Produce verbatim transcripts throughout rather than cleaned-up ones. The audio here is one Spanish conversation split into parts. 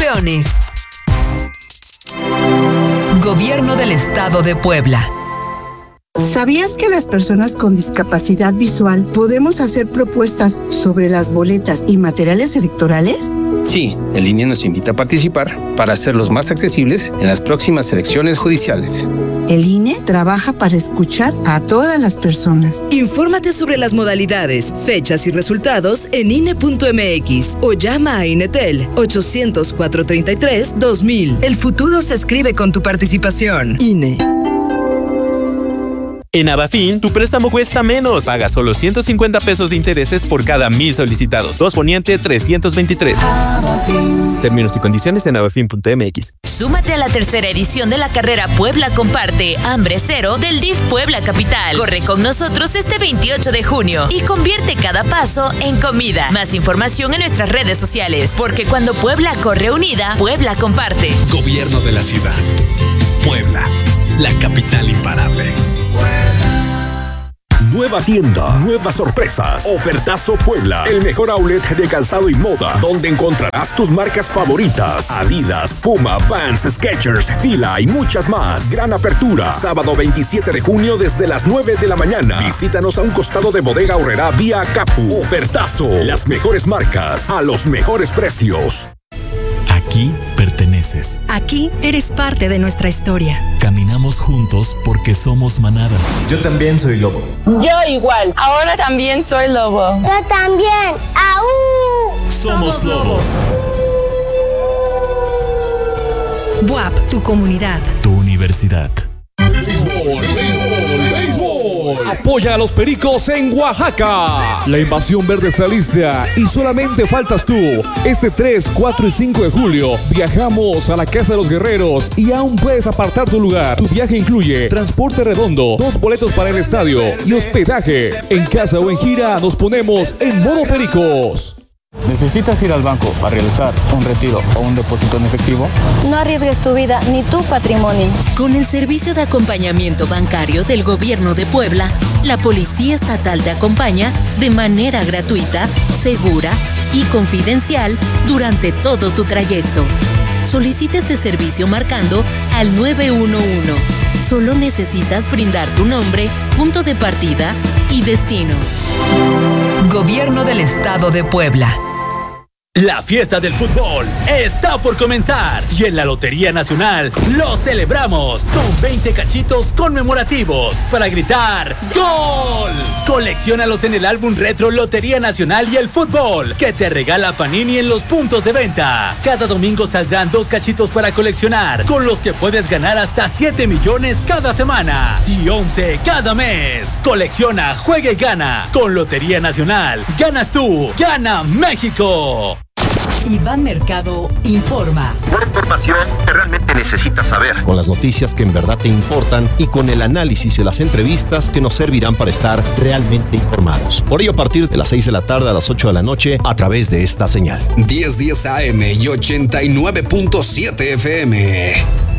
elecciones. Gobierno del Estado de Puebla. ¿Sabías que las personas con discapacidad visual podemos hacer propuestas sobre las boletas y materiales electorales? Sí, el I N E nos invita a participar para hacerlos más accesibles en las próximas elecciones judiciales. El I N E trabaja para escuchar a todas las personas. Infórmate sobre las modalidades, fechas y resultados en I N E punto M X o llama a INETEL ochocientos, cuatrocientos treinta y tres, dos mil. El futuro se escribe con tu participación. I N E. En Abafin, tu préstamo cuesta menos. Paga solo ciento cincuenta pesos de intereses por cada mil solicitados. dos Poniente trescientos veintitrés. Abafin. Términos y condiciones en abafin punto m x. Súmate a la tercera edición de la carrera Puebla Comparte Hambre Cero del D I F Puebla Capital. Corre con nosotros este veintiocho de junio y convierte cada paso en comida. Más información en nuestras redes sociales, porque cuando Puebla corre unida, Puebla comparte. Gobierno de la ciudad. Puebla, la capital imparable. Nueva tienda, nuevas sorpresas. Ofertazo Puebla, el mejor outlet de calzado y moda, donde encontrarás tus marcas favoritas: Adidas, Puma, Vans, Skechers, Fila y muchas más. Gran apertura, sábado veintisiete de junio desde las nueve de la mañana. Visítanos a un costado de Bodega Aurrerá vía Capu. Ofertazo, las mejores marcas a los mejores precios. Aquí perteneces. Aquí eres parte de nuestra historia. Caminamos juntos porque somos manada. Yo también soy lobo. Yo igual. Ahora también soy lobo. Yo también. ¡Aú! Somos lobos. B U A P, tu comunidad. Tu universidad. Béisbol, béisbol, béisbol. Apoya a los Pericos en Oaxaca. La invasión verde está lista y solamente faltas tú. Este tres, cuatro y cinco de julio viajamos a la Casa de los Guerreros y aún puedes apartar tu lugar. Tu viaje incluye transporte redondo, dos boletos para el estadio y hospedaje. En casa o en gira nos ponemos en modo Pericos. ¿Necesitas ir al banco a realizar un retiro o un depósito en efectivo? No arriesgues tu vida ni tu patrimonio. Con el servicio de acompañamiento bancario del Gobierno de Puebla, la Policía Estatal te acompaña de manera gratuita, segura y confidencial durante todo tu trayecto. Solicita este servicio marcando al nueve uno uno. Solo necesitas brindar tu nombre, punto de partida y destino. Gobierno del Estado de Puebla. La fiesta del fútbol está por comenzar y en la Lotería Nacional lo celebramos con veinte cachitos conmemorativos para gritar ¡Gol! Colecciónalos en el álbum retro Lotería Nacional y el Fútbol que te regala Panini en los puntos de venta. Cada domingo saldrán dos cachitos para coleccionar, con los que puedes ganar hasta siete millones cada semana y once cada mes. Colecciona, juega y gana. Con Lotería Nacional ganas tú, gana México. Iván Mercado informa. Una información que realmente necesitas saber. Con las noticias que en verdad te importan y con el análisis y las entrevistas que nos servirán para estar realmente informados. Por ello, a partir de las seis de la tarde a las ocho de la noche, a través de esta señal. diez diez A M y ochenta y nueve punto siete F M.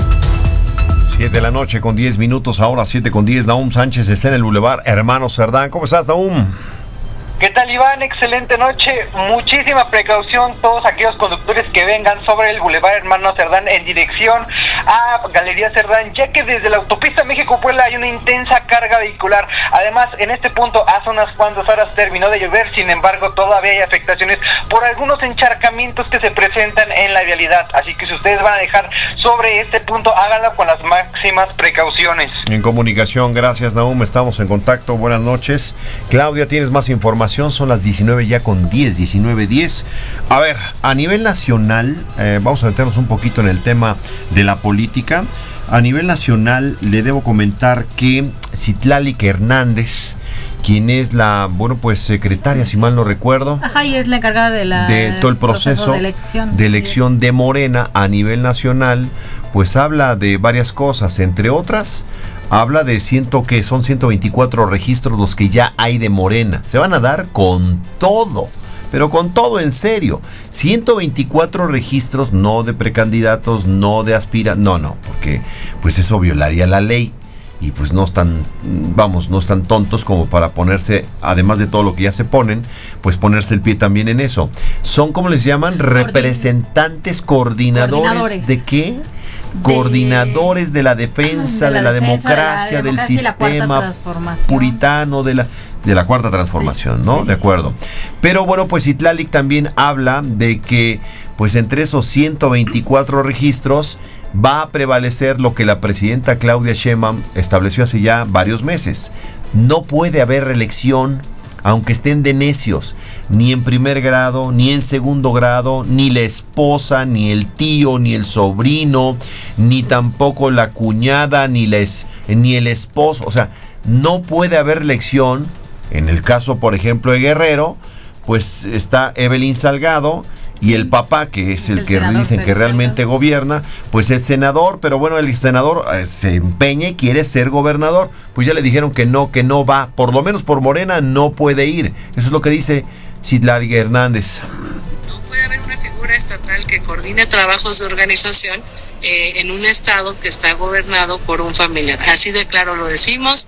siete de la noche con diez minutos, ahora siete con diez. Nahum Sánchez está en el Boulevard Hermano Cerdán. ¿Cómo estás, Nahum? ¿Qué tal, Iván? Excelente noche. Muchísima precaución todos aquellos conductores que vengan sobre el Boulevard Hermano Cerdán en dirección a Galería Cerdán, ya que desde la autopista México-Puebla hay una intensa carga vehicular. Además, en este punto hace unas cuantas horas terminó de llover, sin embargo todavía hay afectaciones por algunos encharcamientos que se presentan en la vialidad. Así que si ustedes van a dejar sobre este punto, háganlo con las máximas precauciones. En comunicación, gracias, Nahum, estamos en contacto. Buenas noches. Claudia, ¿tienes más información? Son las diecinueve ya con diez, diecinueve diez. A ver, a nivel nacional, eh, vamos a meternos un poquito en el tema de la política. A nivel nacional, le debo comentar que Citlali Hernández, quien es la, bueno, pues secretaria, si mal no recuerdo. Ajá, y es la encargada de la de todo el proceso, proceso de elección. de elección de Morena a nivel nacional, pues habla de varias cosas, entre otras, habla de ciento que son ciento veinticuatro registros los que ya hay de Morena. Se van a dar con todo, pero con todo en serio. ciento veinticuatro registros, no de precandidatos, no de aspirantes, no, no, porque pues eso violaría la ley. y pues no están, vamos, no están tontos como para ponerse, además de todo lo que ya se ponen, pues ponerse el pie también en eso. Son, ¿cómo les llaman? Representantes coordinadores, coordinadores. ¿De qué? De, coordinadores de la defensa, de la, de la defensa, democracia, de la del sistema puritano, de la, de la cuarta transformación, sí, ¿no? Sí, de acuerdo. Pero bueno, pues Citlalic también habla de que pues entre esos ciento veinticuatro registros va a prevalecer lo que la presidenta Claudia Sheinbaum estableció hace ya varios meses. No puede haber reelección, aunque estén de necios, ni en primer grado, ni en segundo grado, ni la esposa, ni el tío, ni el sobrino, ni tampoco la cuñada, ni, la es, ni el esposo. O sea, no puede haber reelección. En el caso, por ejemplo, de Guerrero, pues está Evelyn Salgado, y el papá, que es el, el que dicen que realmente gobierna, pues es senador, pero bueno, el senador eh, se empeña y quiere ser gobernador. Pues ya le dijeron que no, que no va, por lo menos por Morena no puede ir. Eso es lo que dice Citlali Hernández. No puede haber una figura estatal que coordine trabajos de organización eh, en un estado que está gobernado por un familiar. Así de claro lo decimos.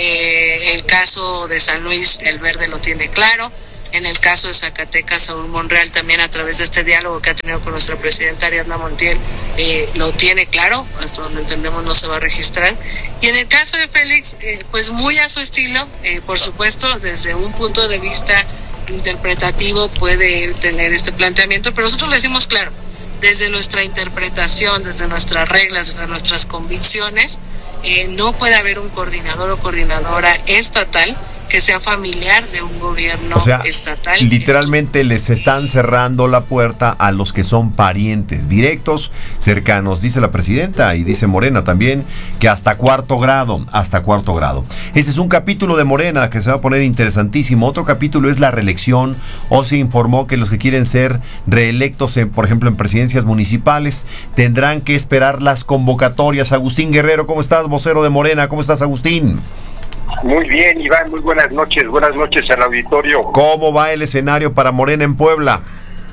Eh, el caso de San Luis, el Verde lo tiene claro. En el caso de Zacatecas, Saúl Monreal también, a través de este diálogo que ha tenido con nuestra presidenta Ariadna Montiel, eh, lo tiene claro, hasta donde entendemos no se va a registrar. Y en el caso de Félix, eh, pues muy a su estilo, eh, por supuesto, desde un punto de vista interpretativo puede tener este planteamiento, pero nosotros le decimos claro, desde nuestra interpretación, desde nuestras reglas, desde nuestras convicciones, eh, no puede haber un coordinador o coordinadora estatal que sea familiar de un gobierno o sea, estatal. Literalmente les están cerrando la puerta a los que son parientes directos, cercanos, dice la presidenta y dice Morena también, que hasta cuarto grado, hasta cuarto grado. Este es un capítulo de Morena que se va a poner interesantísimo. Otro capítulo es la reelección. O se informó que los que quieren ser reelectos, en, por ejemplo, en presidencias municipales, tendrán que esperar las convocatorias. Agustín Guerrero, ¿cómo estás, vocero de Morena? ¿Cómo estás, Agustín? Muy bien, Iván, muy buenas noches, buenas noches al auditorio. ¿Cómo va el escenario para Morena en Puebla?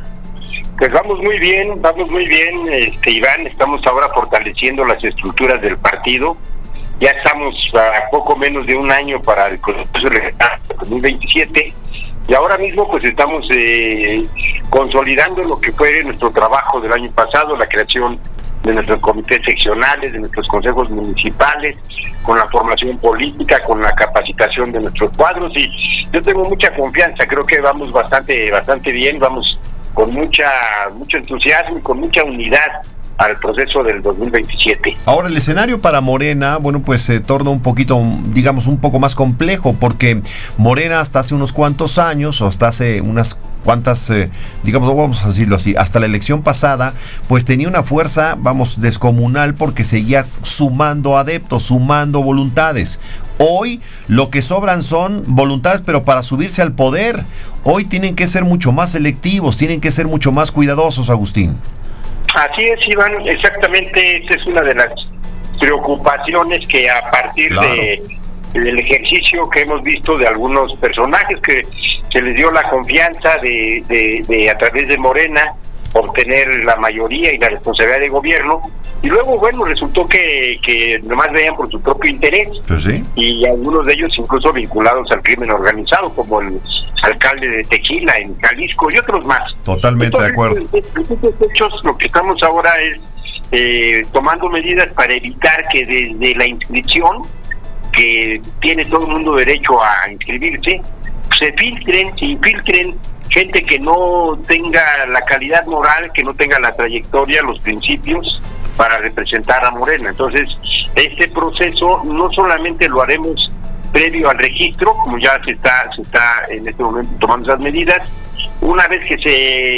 Pues vamos muy bien, vamos muy bien, este Iván, estamos ahora fortaleciendo las estructuras del partido. Ya estamos a poco menos de un año para el proceso electoral dos mil veintisiete y ahora mismo pues estamos eh, consolidando lo que fue nuestro trabajo del año pasado, la creación de nuestros comités seccionales, de nuestros consejos municipales, con la formación política, con la capacitación de nuestros cuadros, y yo tengo mucha confianza, creo que vamos bastante bastante bien, vamos con mucha mucho entusiasmo y con mucha unidad al proceso del dos mil veintisiete. Ahora el escenario para Morena, bueno, pues se torna un poquito, digamos, un poco más complejo, porque Morena hasta hace unos cuantos años, o hasta hace unas cuantas, eh, digamos, vamos a decirlo así, hasta la elección pasada, pues tenía una fuerza, vamos, descomunal, porque seguía sumando adeptos, sumando voluntades. Hoy lo que sobran son voluntades, pero para subirse al poder. Hoy tienen que ser mucho más selectivos, tienen que ser mucho más cuidadosos, Agustín. Así es, Iván, exactamente, esa es una de las preocupaciones que a partir claro. de del ejercicio que hemos visto de algunos personajes que se les dio la confianza de, de, de a través de Morena obtener la mayoría y la responsabilidad de gobierno, y luego bueno resultó que, que nomás veían por su propio interés, pues sí. Y algunos de ellos incluso vinculados al crimen organizado, como el alcalde de Tequila en Jalisco y otros más. Totalmente Entonces, de acuerdo. En estos hechos lo que estamos ahora es eh, tomando medidas para evitar que desde la inscripción, que tiene todo el mundo derecho a inscribirse, se filtren, se infiltren gente que no tenga la calidad moral, que no tenga la trayectoria, los principios para representar a Morena. Entonces, este proceso no solamente lo haremos previo al registro, como ya se está se está en este momento tomando esas medidas. Una vez que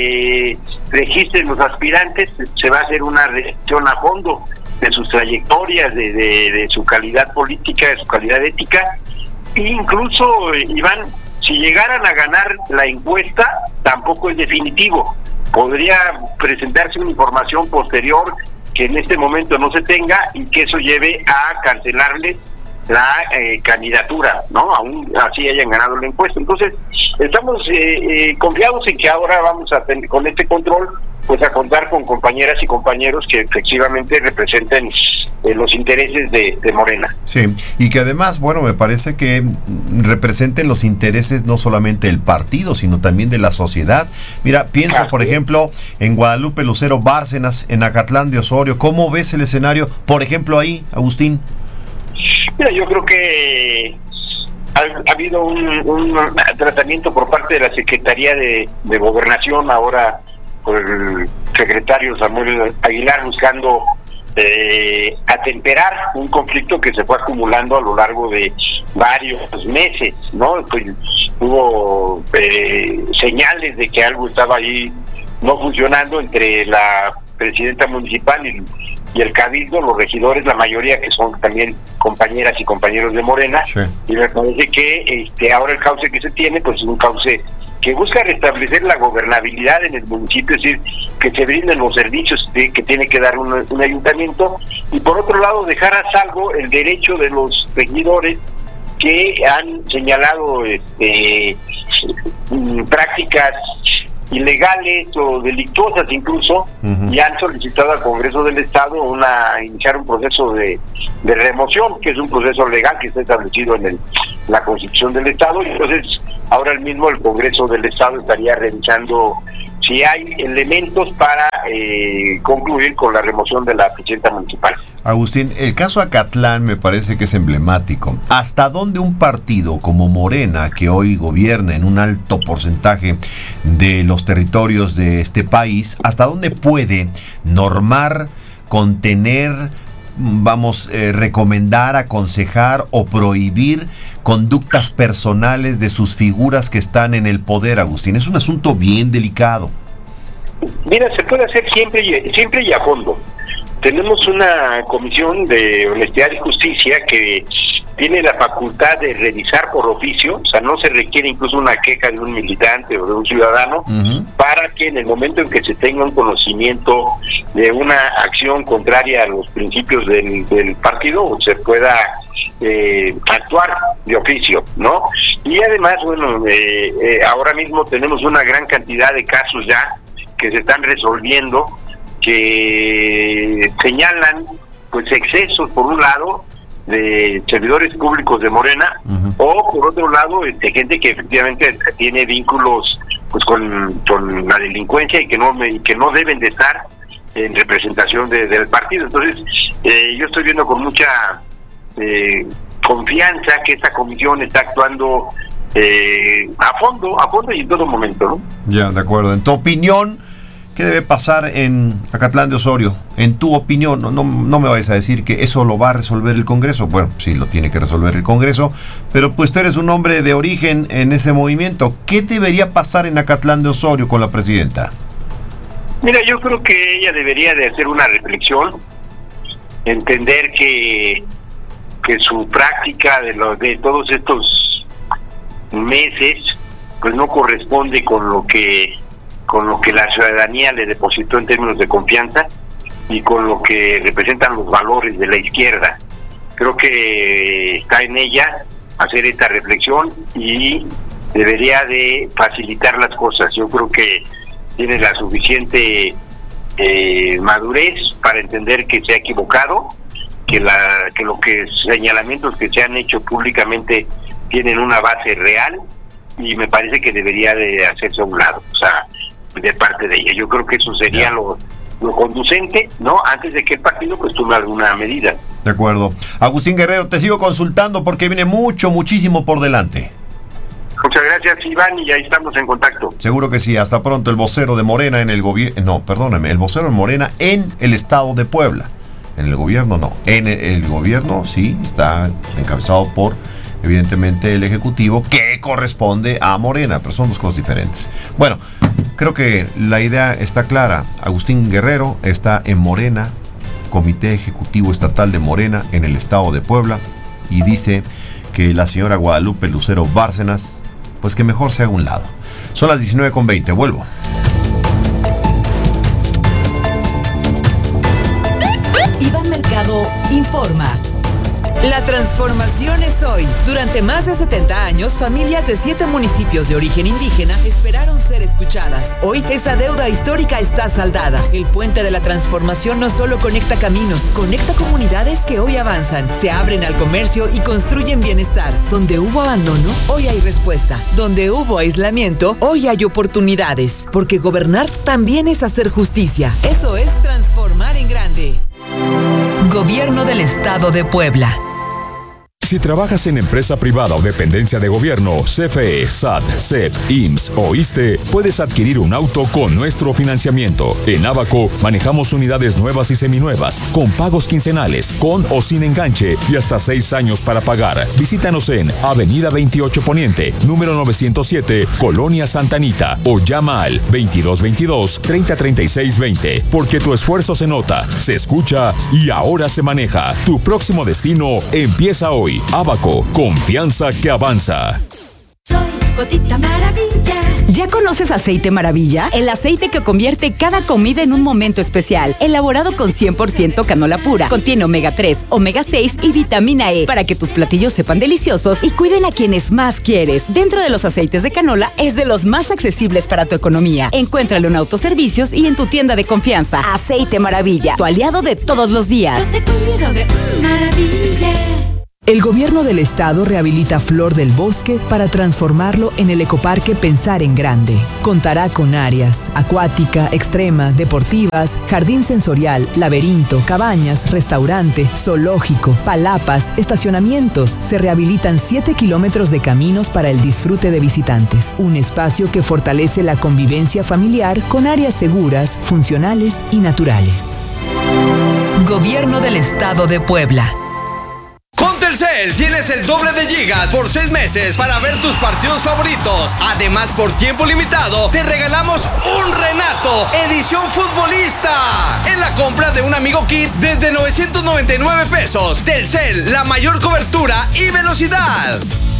se registren los aspirantes, se va a hacer una revisión a fondo de sus trayectorias, de, de, de su calidad política, de su calidad ética, e incluso, Iván, si llegaran a ganar la encuesta, tampoco es definitivo. Podría presentarse una información posterior que en este momento no se tenga y que eso lleve a cancelarle la eh, candidatura, ¿no? Aún así hayan ganado la encuesta. Entonces, estamos eh, eh, confiados en que ahora vamos a tener, con este control, pues a contar con compañeras y compañeros que efectivamente representen eh, los intereses de, de Morena. Sí, y que además, bueno, me parece que representen los intereses no solamente del partido, sino también de la sociedad. Mira, pienso, claro, por ejemplo, en Guadalupe Lucero Bárcenas, en Acatlán de Osorio. ¿Cómo ves el escenario, por ejemplo, ahí, Agustín? Mira, yo creo que ha, ha habido un, un tratamiento por parte de la Secretaría de, de Gobernación, ahora por el secretario Samuel Aguilar, buscando eh, atemperar un conflicto que se fue acumulando a lo largo de varios meses, ¿no? Pues, hubo eh, señales de que algo estaba ahí no funcionando entre la presidenta municipal y, y el cabildo, los regidores, la mayoría que son también compañeras y compañeros de Morena, sí. Y me parece que este, ahora el cauce que se tiene, pues es un cauce que busca restablecer la gobernabilidad en el municipio, es decir, que se brinden los servicios de, que tiene que dar un, un ayuntamiento, y por otro lado dejar a salvo el derecho de los regidores que han señalado este, prácticas ilegales o delictuosas incluso, uh-huh. y han solicitado al Congreso del Estado una iniciar un proceso de, de remoción, que es un proceso legal que está establecido en el, la Constitución del Estado, y entonces ahora mismo el Congreso del Estado estaría revisando si hay elementos para eh, concluir con la remoción de la presidenta municipal. Agustín, el caso Acatlán me parece que es emblemático. ¿Hasta dónde un partido como Morena, que hoy gobierna en un alto porcentaje de los territorios de este país, hasta dónde puede normar, contener, vamos, eh, recomendar, aconsejar o prohibir conductas personales de sus figuras que están en el poder, Agustín? Es un asunto bien delicado. Mira, se puede hacer siempre y, siempre y a fondo. Tenemos una comisión de honestidad y justicia que tiene la facultad de revisar por oficio, o sea, no se requiere incluso una queja de un militante o de un ciudadano, uh-huh. para que en el momento en que se tenga un conocimiento de una acción contraria a los principios del, del partido, se pueda eh, actuar de oficio, ¿no? Y además, bueno, eh, eh, ahora mismo tenemos una gran cantidad de casos ya que se están resolviendo, que señalan pues excesos por un lado de servidores públicos de Morena, uh-huh. o por otro lado este, gente que efectivamente tiene vínculos pues con, con la delincuencia y que no y que no deben de estar en representación de, del partido. Entonces eh, yo estoy viendo con mucha eh, confianza que esta comisión está actuando eh, a fondo, a fondo y en todo momento, ¿no? Ya, de acuerdo. En tu opinión, ¿qué debe pasar en Acatlán de Osorio? En tu opinión, no, no, no me vayas a decir que eso lo va a resolver el Congreso. Bueno, sí, lo tiene que resolver el Congreso, pero pues tú eres un hombre de origen en ese movimiento. ¿Qué debería pasar en Acatlán de Osorio con la presidenta? Mira, yo creo que ella debería de hacer una reflexión, entender que, que su práctica de, lo, de todos estos meses pues no corresponde con lo que con lo que la ciudadanía le depositó en términos de confianza y con lo que representan los valores de la izquierda. Creo que está en ella hacer esta reflexión y debería de facilitar las cosas. Yo creo que tiene la suficiente eh, madurez para entender que se ha equivocado, que la que los que señalamientos que se han hecho públicamente tienen una base real, y me parece que debería de hacerse a un lado, o sea, de parte de ella. Yo creo que eso sería lo, lo conducente, ¿no? Antes de que el partido pues tome alguna medida. De acuerdo. Agustín Guerrero, te sigo consultando porque viene mucho, muchísimo por delante. Muchas gracias, Iván, y ahí estamos en contacto. Seguro que sí. Hasta pronto. El vocero de Morena en el gobierno, no, perdóname, el vocero de Morena en el estado de Puebla. En el gobierno no. En el, el gobierno sí está encabezado por, evidentemente, el Ejecutivo, que corresponde a Morena, pero son dos cosas diferentes. Bueno, creo que la idea está clara. Agustín Guerrero está en Morena, Comité Ejecutivo Estatal de Morena en el estado de Puebla, y dice que la señora Guadalupe Lucero Bárcenas, pues que mejor se haga a un lado. Son las diecinueve con veinte, vuelvo. Iván Mercado informa. La transformación es hoy. Durante más de setenta años, familias de siete municipios de origen indígena esperaron ser escuchadas. Hoy, esa deuda histórica está saldada. El puente de la transformación no solo conecta caminos, conecta comunidades que hoy avanzan, se abren al comercio y construyen bienestar. Donde hubo abandono, hoy hay respuesta. Donde hubo aislamiento, hoy hay oportunidades. Porque gobernar también es hacer justicia. Eso es transformar en grande. Gobierno del Estado de Puebla. Si trabajas en empresa privada o dependencia de gobierno, C F E, S A T, C E P, I M S S o I S S S T E, puedes adquirir un auto con nuestro financiamiento. En Abaco manejamos unidades nuevas y seminuevas, con pagos quincenales, con o sin enganche y hasta seis años para pagar. Visítanos en Avenida veintiocho Poniente, número novecientos siete, Colonia Santa Anita, o llama al veintidós veintidós, treinta treinta y seis veinte, porque tu esfuerzo se nota, se escucha y ahora se maneja. Tu próximo destino empieza hoy. Abaco, confianza que avanza. Soy Gotita Maravilla. ¿Ya conoces Aceite Maravilla? El aceite que convierte cada comida en un momento especial. Elaborado con cien por ciento canola pura. Contiene omega tres, omega seis y vitamina E para que tus platillos sepan deliciosos y cuiden a quienes más quieres. Dentro de los aceites de canola es de los más accesibles para tu economía. Encuéntralo en autoservicios y en tu tienda de confianza. Aceite Maravilla, tu aliado de todos los días. Yo te cuido de maravilla. El gobierno del estado rehabilita Flor del Bosque para transformarlo en el ecoparque Pensar en Grande. Contará con áreas acuática, extrema, deportivas, jardín sensorial, laberinto, cabañas, restaurante, zoológico, palapas, estacionamientos. Se rehabilitan siete kilómetros de caminos para el disfrute de visitantes. Un espacio que fortalece la convivencia familiar con áreas seguras, funcionales y naturales. Gobierno del Estado de Puebla. Con Telcel tienes el doble de gigas por seis meses para ver tus partidos favoritos. Además, por tiempo limitado, te regalamos un Renato edición futbolista en la compra de un Amigo Kit desde novecientos noventa y nueve pesos. Telcel, la mayor cobertura y velocidad.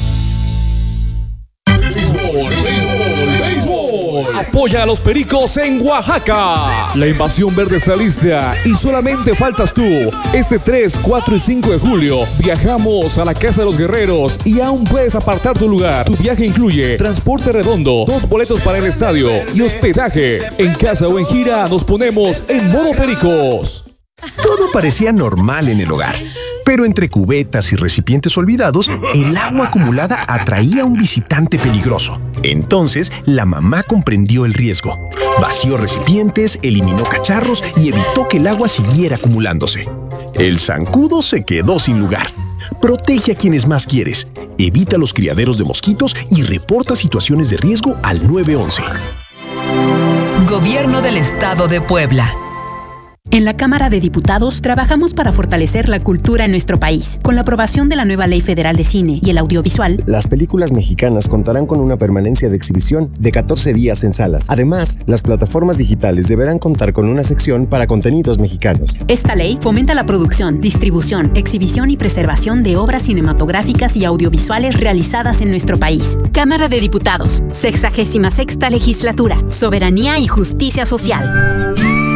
Béisbol, béisbol, béisbol. Apoya a los Pericos en Oaxaca. La invasión verde está lista y solamente faltas tú. Este tres, cuatro y cinco de julio viajamos a la Casa de los Guerreros y aún puedes apartar tu lugar. Tu viaje incluye transporte redondo, dos boletos para el estadio y hospedaje. En casa o en gira nos ponemos en modo Pericos. Todo parecía normal en el hogar, pero entre cubetas y recipientes olvidados, el agua acumulada atraía a un visitante peligroso. Entonces, la mamá comprendió el riesgo. Vació recipientes, eliminó cacharros y evitó que el agua siguiera acumulándose. El zancudo se quedó sin lugar. Protege a quienes más quieres, evita los criaderos de mosquitos y reporta situaciones de riesgo al nueve once. Gobierno del Estado de Puebla. En la Cámara de Diputados trabajamos para fortalecer la cultura en nuestro país. Con la aprobación de la nueva Ley Federal de Cine y el Audiovisual, las películas mexicanas contarán con una permanencia de exhibición de catorce días en salas. Además, las plataformas digitales deberán contar con una sección para contenidos mexicanos. Esta ley fomenta la producción, distribución, exhibición y preservación de obras cinematográficas y audiovisuales realizadas en nuestro país. Cámara de Diputados, sexagésima sexta legislatura, soberanía y justicia social.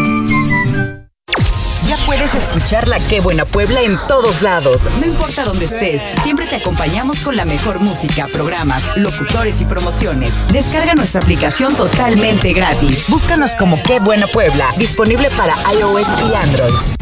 Ya puedes escuchar la Qué Buena Puebla en todos lados. No importa dónde estés, siempre te acompañamos con la mejor música, programas, locutores y promociones. Descarga nuestra aplicación totalmente gratis. Búscanos como Qué Buena Puebla, disponible para iOS y Android.